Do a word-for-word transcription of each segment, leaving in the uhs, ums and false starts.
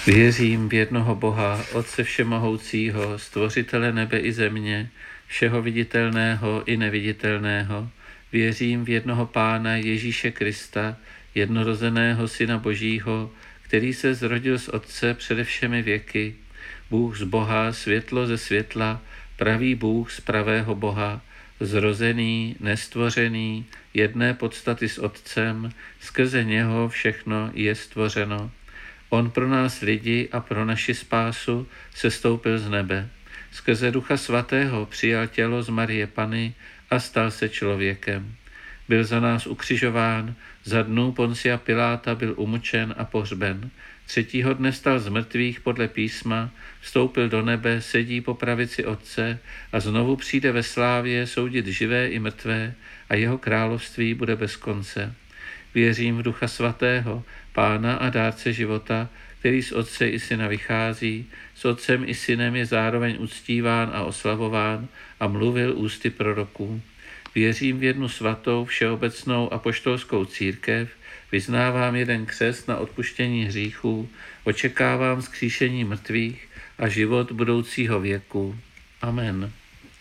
Věřím v jednoho Boha, Otce všemohoucího, stvořitele nebe i země, všeho viditelného i neviditelného. Věřím v jednoho Pána Ježíše Krista, jednorozeného Syna Božího, který se zrodil z Otce přede všemi věky. Bůh z Boha, světlo ze světla, pravý Bůh z pravého Boha, zrozený, nestvořený, jedné podstaty s Otcem, skrze něho všechno je stvořeno. On pro nás lidi a pro naši spásu sestoupil z nebe. Skrze Ducha Svatého přijal tělo z Marie Panny a stal se člověkem. Byl za nás ukřižován, za dnů Poncia Piláta byl umučen a pohřben. Třetího dne stal z mrtvých podle písma, vstoupil do nebe, sedí po pravici Otce a znovu přijde ve slávě soudit živé i mrtvé a jeho království bude bez konce. Věřím v Ducha Svatého, Pána a dárce života, který z Otce i Syna vychází, s Otcem i Synem je zároveň uctíván a oslavován a mluvil ústy proroků. Věřím v jednu svatou, všeobecnou apoštolskou církev, vyznávám jeden křest na odpuštění hříchů, očekávám vzkříšení mrtvých a život budoucího věku. Amen.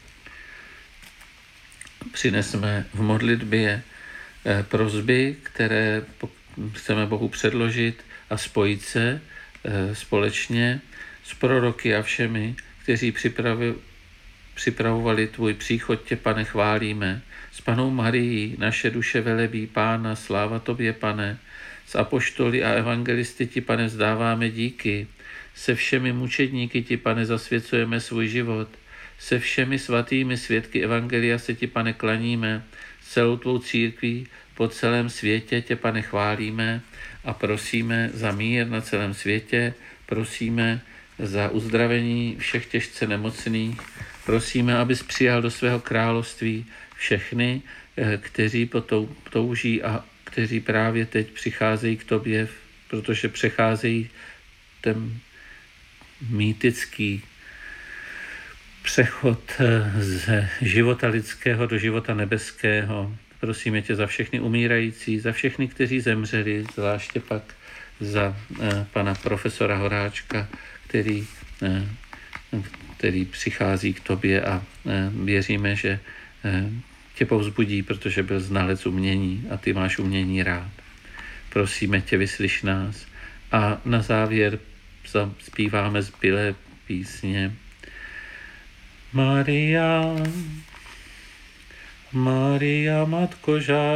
Přinesme v modlitbě prosby, které chceme Bohu předložit a spojit se společně s proroky a všemi, kteří připravovali tvůj příchod, tě, Pane, chválíme. S Pannou Marií naše duše velebí Pána, sláva tobě, Pane. S apoštoly a evangelisty ti, Pane, vzdáváme díky. Se všemi mučedníky ti, Pane, zasvěcujeme svůj život. Se všemi svatými svědky evangelia se ti, Pane, klaníme. S celou tvou církví po celém světě tě, Pane, chválíme a prosíme za mír na celém světě, prosíme za uzdravení všech těžce nemocných, prosíme, abys přijal do svého království všechny, kteří potom touží a kteří právě teď přicházejí k tobě, protože přecházejí ten mýtický přechod z života lidského do života nebeského. Prosíme tě za všechny umírající, za všechny, kteří zemřeli, zvláště pak za eh, pana profesora Horáčka, který, eh, který přichází k tobě a eh, věříme, že eh, tě povzbudí, protože byl znalec umění a ty máš umění rád. Prosíme tě, vyslyš nás. A na závěr zpíváme zbylé písně. Maria, Maria, Matko žádná,